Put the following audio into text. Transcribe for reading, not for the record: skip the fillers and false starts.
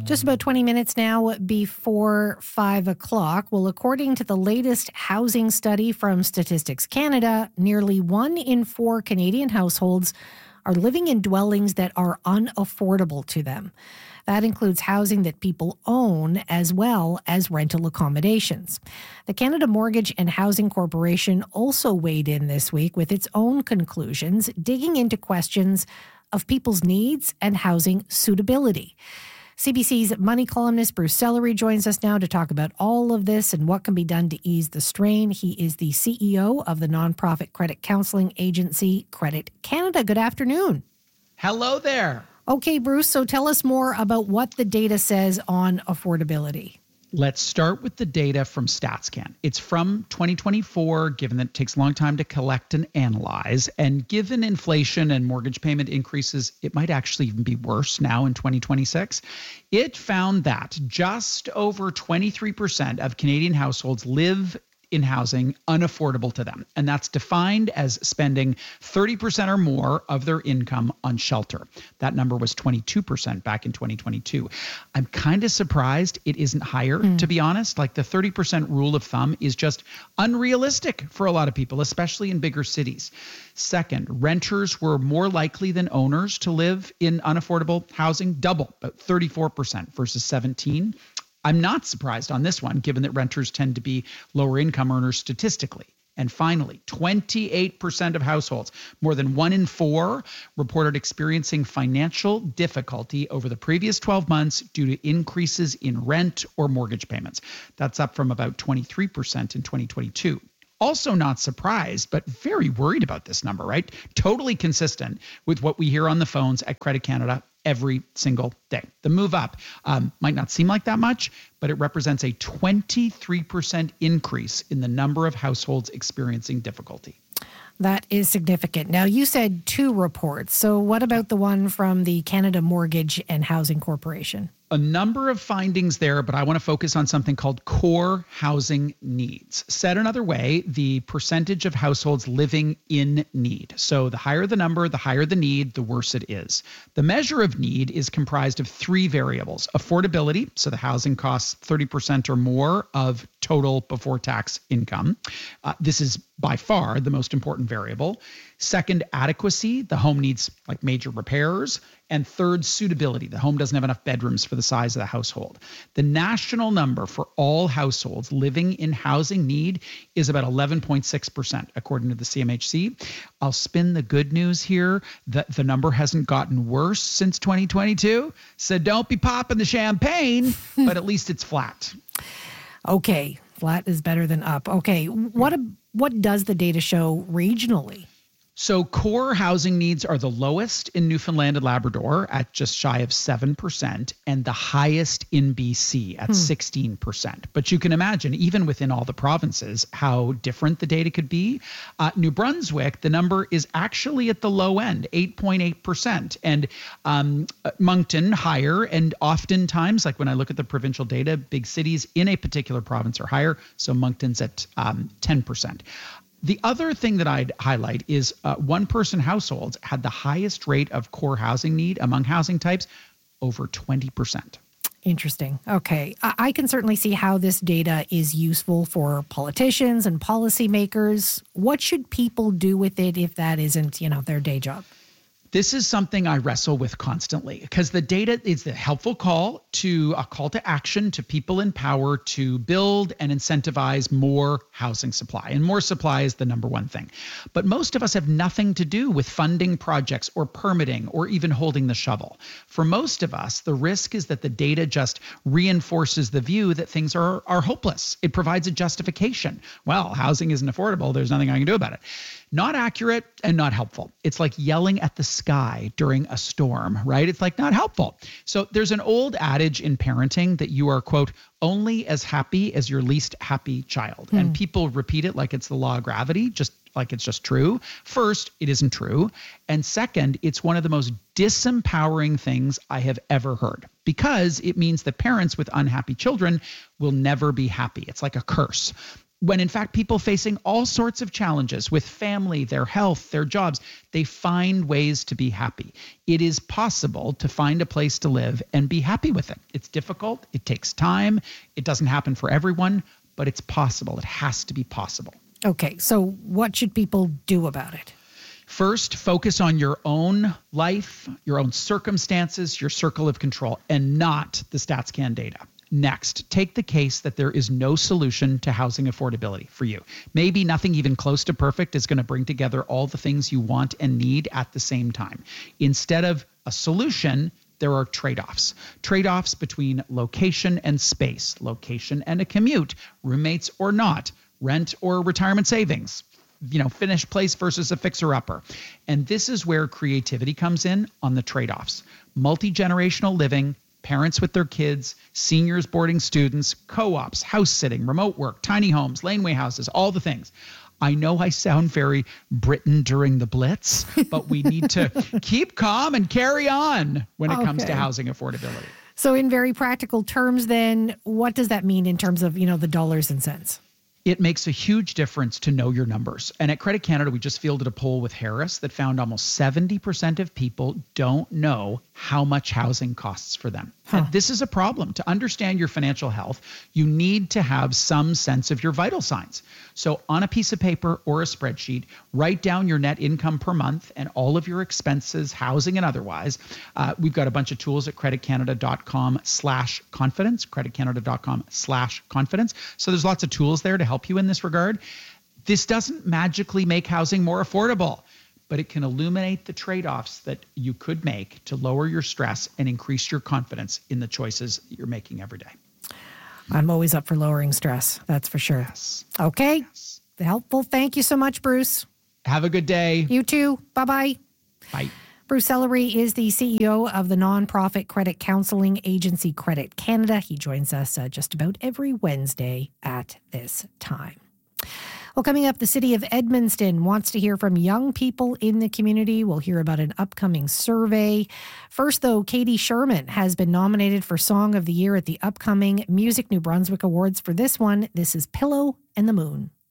Just about 20 minutes now before 5 o'clock. Well, according to the latest housing study from Statistics Canada, nearly 1 in 4 Canadian households are living in dwellings that are unaffordable to them. That includes housing that people own as well as rental accommodations. The Canada Mortgage and Housing Corporation also weighed in this week with its own conclusions, digging into questions of people's needs and housing suitability. CBC's money columnist Bruce Sellery joins us now to talk about all of this and what can be done to ease the strain. He is the CEO of the nonprofit credit counseling agency Credit Canada. Good afternoon. Hello there. Okay, Bruce, so tell us more about what the data says on affordability. Let's start with the data from StatsCan. It's from 2024, given that it takes a long time to collect and analyze. And given inflation and mortgage payment increases, it might actually even be worse now in 2026. It found that just over 23% of Canadian households live in housing unaffordable to them. And that's defined as spending 30% or more of their income on shelter. That number was 22% back in 2022. I'm kind of surprised it isn't higher, to be honest. Like the 30% rule of thumb is just unrealistic for a lot of people, especially in bigger cities. Second, renters were more likely than owners to live in unaffordable housing, double, about 34% versus 17%. I'm not surprised on this one, given that renters tend to be lower income earners statistically. And finally, 28% of households, more than 1 in 4, reported experiencing financial difficulty over the previous 12 months due to increases in rent or mortgage payments. That's up from about 23% in 2022. Also not surprised, but very worried about this number, right? Totally consistent with what we hear on the phones at Credit Canada every single day. The move up might not seem like that much, but it represents a 23% increase in the number of households experiencing difficulty. That is significant. Now, you said 2 reports. So what about the one from the Canada Mortgage and Housing Corporation? A number of findings there, but I want to focus on something called core housing needs. Said another way, the percentage of households living in need. So the higher the number, the higher the need, the worse it is. The measure of need is comprised of 3 variables. Affordability, so the housing costs 30% or more of total before tax income. This is by far the most important variable. Second, adequacy. The home needs like major repairs. And third, suitability. The home doesn't have enough bedrooms for the size of the household. The national number for all households living in housing need is about 11.6%, according to the CMHC. I'll spin the good news here that the number hasn't gotten worse since 2022. So don't be popping the champagne, but at least it's flat. Okay, flat is better than up. Okay, what does the data show regionally? So core housing needs are the lowest in Newfoundland and Labrador at just shy of 7% and the highest in BC at 16%. But you can imagine, even within all the provinces, how different the data could be. New Brunswick, the number is actually at the low end, 8.8%. And Moncton, higher. And oftentimes, like when I look at the provincial data, big cities in a particular province are higher. So Moncton's at 10%. The other thing that I'd highlight is one-person households had the highest rate of core housing need among housing types, over 20%. Interesting. Okay. I can certainly see how this data is useful for politicians and policymakers. What should people do with it if that isn't, their day job? This is something I wrestle with constantly because the data is the helpful call to action to people in power to build and incentivize more housing supply. And more supply is the number one thing. But most of us have nothing to do with funding projects or permitting or even holding the shovel. For most of us, the risk is that the data just reinforces the view that things are hopeless. It provides a justification. Well, housing isn't affordable. There's nothing I can do about it. Not accurate and not helpful. It's like yelling at the sky during a storm, right? It's like not helpful. So there's an old adage in parenting that you are, quote, only as happy as your least happy child. And people repeat it like it's the law of gravity, just like it's just true. First, it isn't true. And second, it's one of the most disempowering things I have ever heard because it means that parents with unhappy children will never be happy. It's like a curse. when in fact people facing all sorts of challenges with family, their health, their jobs, they find ways to be happy. It is possible to find a place to live and be happy with it. It's difficult. It takes time. It doesn't happen for everyone, but it's possible. It has to be possible. Okay, so what should people do about it? First, focus on your own life, your own circumstances, your circle of control, and not the StatsCan data. Next, take the case that there is no solution to housing affordability for you. Maybe nothing even close to perfect is going to bring together all the things you want and need at the same time. Instead of a solution, there are trade-offs. Trade-offs between location and space, location and a commute, roommates or not, rent or retirement savings, finished place versus a fixer-upper. And this is where creativity comes in on the trade-offs. Multi-generational living, parents with their kids, seniors boarding students, co-ops, house sitting, remote work, tiny homes, laneway houses, all the things. I know I sound very Britain during the Blitz, but we need to keep calm and carry on when it comes to housing affordability. So in very practical terms, then, what does that mean in terms of, the dollars and cents? It makes a huge difference to know your numbers. And at Credit Canada, we just fielded a poll with Harris that found almost 70% of people don't know how much housing costs for them. And this is a problem. To understand your financial health, you need to have some sense of your vital signs. So on a piece of paper or a spreadsheet, write down your net income per month and all of your expenses, housing and otherwise. We've got a bunch of tools at creditcanada.com/confidence, creditcanada.com/confidence. So there's lots of tools there to help you in this regard. This doesn't magically make housing more affordable, but it can illuminate the trade-offs that you could make to lower your stress and increase your confidence in the choices you're making every day. I'm always up for lowering stress, that's for sure. Yes. Okay. Yes. Helpful. Thank you so much, Bruce. Have a good day. You too. Bye-bye. Bye. Bruce Sellery is the CEO of the nonprofit credit counseling agency Credit Canada. He joins us just about every Wednesday at this time. Well, coming up, the city of Edmundston wants to hear from young people in the community. We'll hear about an upcoming survey. First, though, Katie Sherman has been nominated for Song of the Year at the upcoming Music New Brunswick Awards. For this one, this is Pillow and the Moon.